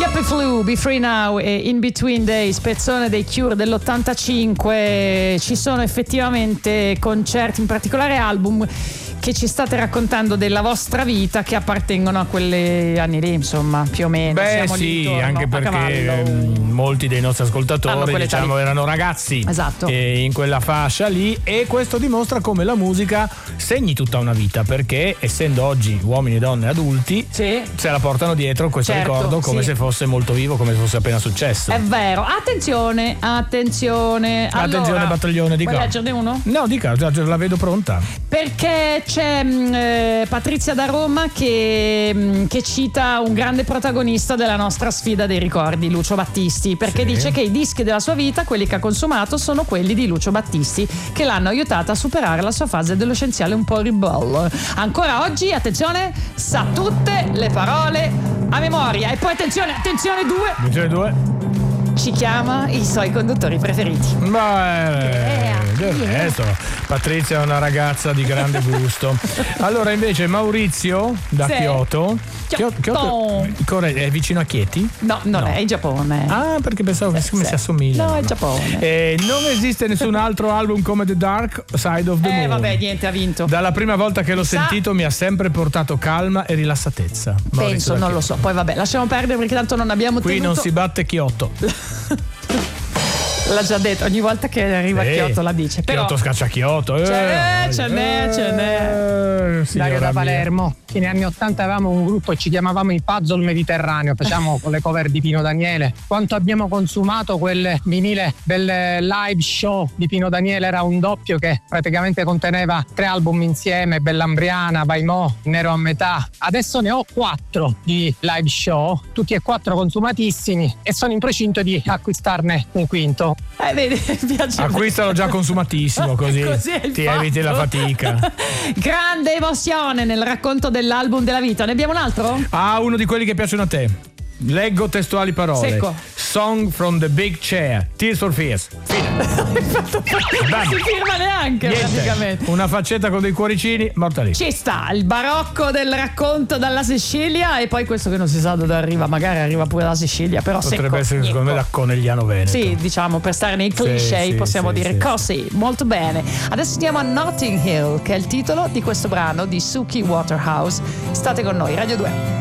Happy Flu, Be Free Now e In Between Days, pezzone dei Cure dell'85. Ci sono effettivamente concerti, in particolare album che ci state raccontando della vostra vita che appartengono a quegli anni lì, insomma, più o meno. Beh, siamo sì, intorno, anche perché molti dei nostri ascoltatori, diciamo, erano ragazzi, esatto, in quella fascia lì, e questo dimostra come la musica segni tutta una vita, perché essendo oggi uomini e donne adulti, sì, se la portano dietro questo ricordo come se fosse molto vivo, come se fosse appena successo. È vero. Attenzione. Attenzione, battaglione, dica. Vuoi leggerne uno? No, dica, già la vedo pronta. Perché c'è Patrizia da Roma che cita un grande protagonista della nostra sfida dei ricordi, Lucio Battisti, perché dice che i dischi della sua vita, quelli che ha consumato, sono quelli di Lucio Battisti, che l'hanno aiutata a superare la sua fase adolescenziale un po' ribelle. Ancora oggi, attenzione, sa tutte le parole a memoria. E poi attenzione due, ci chiama i suoi conduttori preferiti. Del resto Patrizia è una ragazza di grande gusto. Allora invece Maurizio da Kyoto è vicino a Chieti? No, non è in Giappone. Ah, perché pensavo che si assomiglia. No, è Giappone. Non esiste nessun altro album come The Dark Side of the Moon. Vabbè, niente, ha vinto. Dalla prima volta che l'ho sentito mi ha sempre portato calma e rilassatezza. Penso, non lo so. Poi vabbè, lasciamo perdere perché tanto non abbiamo Qui non si batte Kyoto. L'ha già detto, ogni volta che arriva a Kyoto la dice. Però Kyoto scaccia Kyoto. Ce n'è. Dario da Palermo. Negli anni 80 avevamo un gruppo e ci chiamavamo i Puzzle Mediterraneo, facciamo con le cover di Pino Daniele. Quanto abbiamo consumato quel vinile del live show di Pino Daniele, era un doppio che praticamente conteneva 3 album insieme: Bellambriana, Vai Mo, Nero a metà. Adesso ne ho 4 di live show, tutti e 4 consumatissimi, e sono in procinto di acquistarne un quinto. Vedi, acquistalo già consumatissimo, così ti eviti la fatica. Grande emozione nel racconto dell'album della vita. Ne abbiamo un altro? Uno di quelli che piacciono a te. Leggo testuali parole. Secco. Song from the Big Chair, Tears for Fears. Fine. Non si firma neanche. Niente. Praticamente. Una faccetta con dei cuoricini, morta lì. Ci sta il barocco del racconto dalla Sicilia, e poi questo che non si sa dove arriva, magari arriva pure dalla Sicilia, però potrebbe essere secondo me da Conegliano Veneto. Sì, diciamo, per stare nei cliché possiamo dire così. Molto bene. Adesso andiamo a Notting Hill, che è il titolo di questo brano di Suki Waterhouse. State con noi, Radio 2.